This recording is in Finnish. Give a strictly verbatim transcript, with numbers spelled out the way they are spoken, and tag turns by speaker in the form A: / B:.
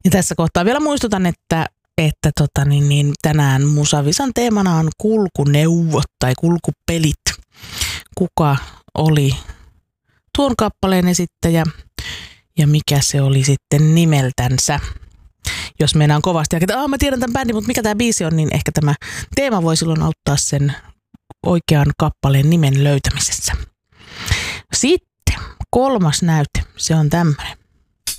A: Ja tässä kohtaa vielä muistutan, että, että tota niin, niin tänään Musavisan teemana on kulkuneuvot tai kulkupelit. Kuka oli tuon kappaleen esittäjä ja mikä se oli sitten nimeltänsä. Jos meinaan kovasti, että mä tiedän tämän bändin, mutta mikä tämä biisi on, niin ehkä tämä teema voi silloin auttaa sen oikean kappaleen nimen löytämisessä. Sitten kolmas näyte, se on tämmöinen.